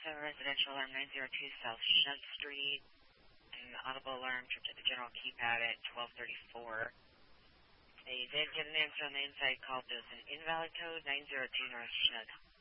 7 residential alarm 902 South Shunt Street. An audible alarm tripped at the general keypad at 12:34. They did get an answer on the inside call. There's an invalid code 902 North Shunt.